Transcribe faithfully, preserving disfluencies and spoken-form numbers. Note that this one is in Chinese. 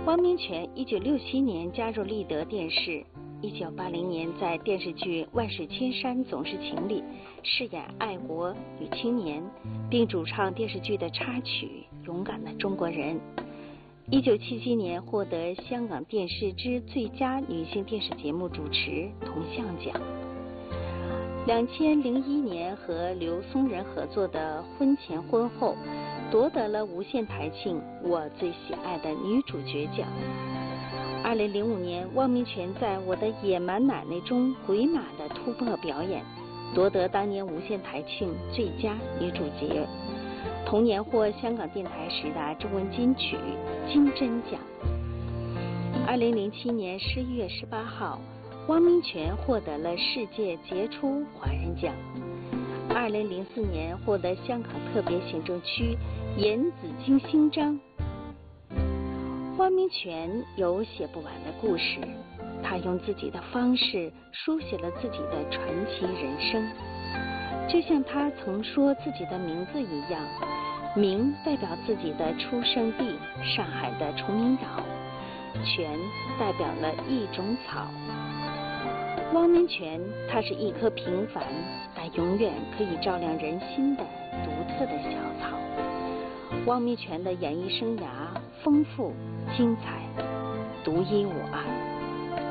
汪明荃一九六七年加入立德电视，一九八零年在电视剧《万水千山总是情》里饰演爱国女青年，并主唱电视剧的插曲《勇敢的中国人》。一九七七年获得香港电视之最佳女性电视节目主持铜像奖。两千零一年和刘松仁合作的《婚前婚后》夺得了无线台庆我最喜爱的女主角奖。二零零五年，汪明荃在《我的野蛮奶奶》中鬼马的突破表演，夺得当年无线台庆最佳女主角。同年获香港电台十大中文金曲金针奖。二零零七年十一月十八号，汪明荃获得了世界杰出华人奖。二零零四年获得香港特别行政区严紫荆勋章。汪明荃有写不完的故事，他用自己的方式书写了自己的传奇人生。就像他曾说自己的名字一样，明代表自己的出生地上海的崇明岛，荃代表了一种草。汪明荃，它是一棵平凡但永远可以照亮人心的独特的小草。汪明荃的演艺生涯丰富、精彩、独一无二。